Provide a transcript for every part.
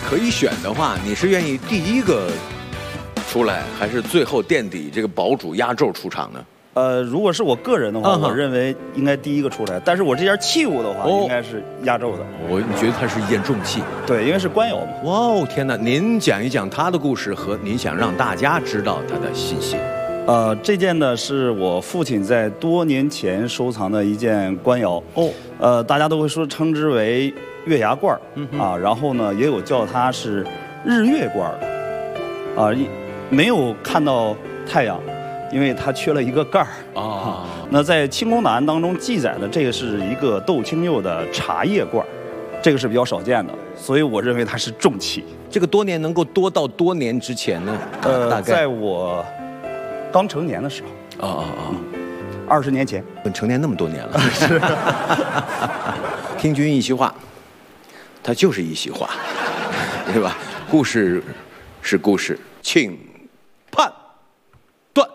可以选的话，你是愿意第一个出来，还是最后垫底这个堡主压轴出场呢？ 如果是我个人的话，我认为应该第一个出来。但是我这件器物的话，应该是压轴的。 你觉得它是一件重器？ 对，因为是官窑嘛。 哇哦，天哪！您讲一讲它的故事和您想让大家知道它的信息。 这件呢是我父亲在多年前收藏的一件官窑。大家都会称之为月牙罐然后呢也有叫它是日月罐没有看到太阳。因为它缺了一个盖儿那在清宫档案当中记载的这个是一个窦清釉的茶叶罐，这个是比较少见的，所以我认为它是重器。 这个多年能够多到多年之前呢？大概在我刚成年的时候。20年前。 成年那么多年了。是。听君一席话，它就是一席话，对吧？故事是故事，请判断。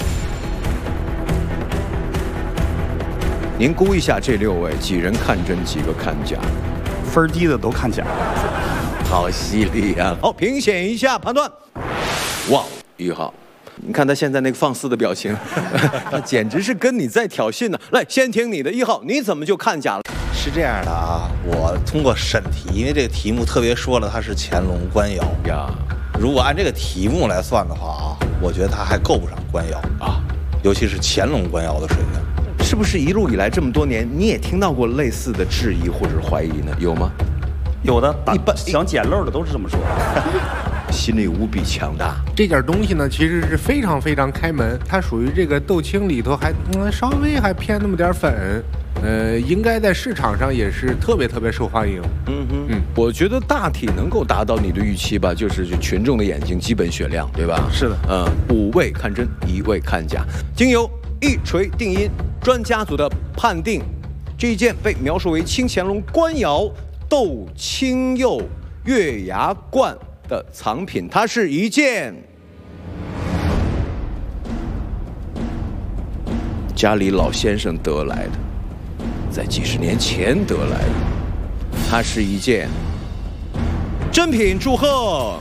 您估一下这6位几人看真，几个看假？ 分低的都看假。 好犀利啊！好，评选一下判断。哇，1号，你看他现在那个放肆的表情，那简直是跟你在挑衅呢。来，先听你的1号，你怎么就看假了？ 是这样的啊，我通过审题，因为这个题目特别说了它是乾隆官窑呀。如果按这个题目来算的话我觉得它还够不上官窑尤其是乾隆官窑的水平。 是不是一路以来这么多年，你也听到过类似的质疑或者是怀疑呢？有吗？ 有的，一般想捡漏的都是这么说的。 心里无比强大。 这件东西呢，其实是非常非常开门，它属于这个豆青里头还稍微还偏那么点粉，应该在市场上也是特别特别受欢迎。 我觉得大体能够达到你的预期吧，就是群众的眼睛基本雪亮，对吧？ 是的。 5位看真，1位看假。经由一锤定音专家组的判定，这一件被描述为清乾隆官窑窦青釉月牙罐的藏品，它是一件家里老先生得来的，在几十年前得来的，它是一件真品，祝贺！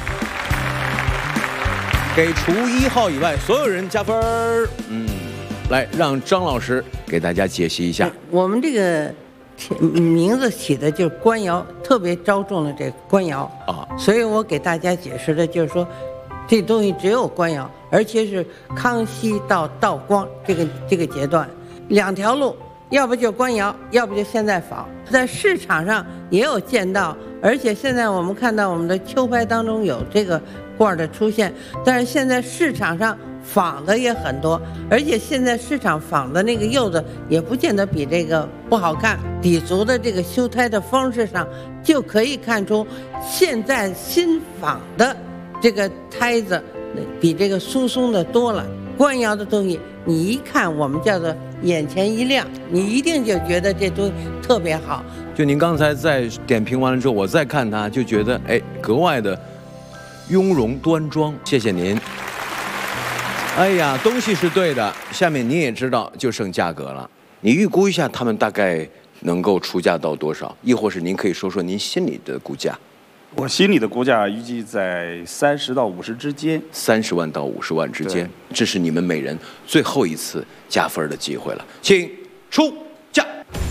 给除1号以外所有人加分。来让张老师给大家解析一下。 我们这个名字起的就是官窑，特别着重了这个官窑所以我给大家解释的就是说，这东西只有官窑，而且是康熙到道光这个阶段，2条路，要不就官窑，要不就现在仿，在市场上也有见到，而且现在我们看到我们的秋拍当中有这个罐的出现，但是现在市场上仿的也很多，而且现在市场仿的那个釉子也不见得比这个不好看。底足的这个修胎的方式上，就可以看出现在新仿的这个胎子比这个疏松的多了。官窑的东西，你一看我们叫做眼前一亮，你一定就觉得这东西特别好。 就您刚才在点评完了之后，我再看它，就觉得格外的雍容端庄。谢谢您。哎呀，东西是对的，下面你也知道，就剩价格了。你预估一下，他们大概能够出价到多少？亦或是您可以说说您心里的估价？ 我心里的估价预计在30到50之间 ，30万到50万之间。这是你们每人最后一次加分的机会了，请出价。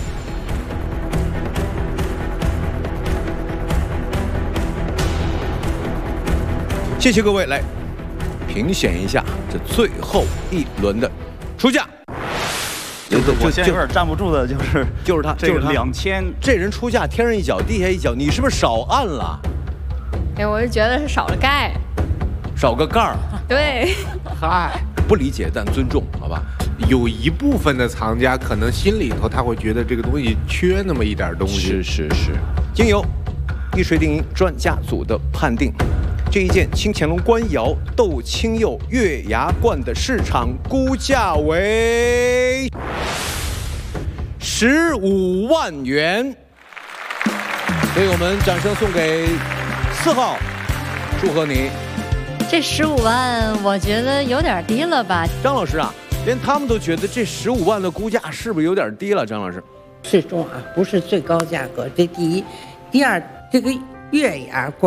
谢谢各位，来评选一下这最后一轮的出价。 我现在有点站不住的，就是他，这个2000， 这人出价天上一脚地下一脚，你是不是少按了？ 我是觉得是少了盖， 少个盖儿。 对， 嗨， 不理解但尊重，好吧？ 有一部分的藏家可能心里头他会觉得这个东西缺那么一点东西。 是。经由一锤定音专家组的判定，这一件清乾隆官窑窦青釉月牙罐的市场估价为15万元，所以我们掌声送给4号，祝贺你。 这15万我觉得有点低了吧？ 张老师啊，连他们都觉得这15万的估价是不是有点低了？张老师， 适中不是最高价格，这第一，第二，这个月牙罐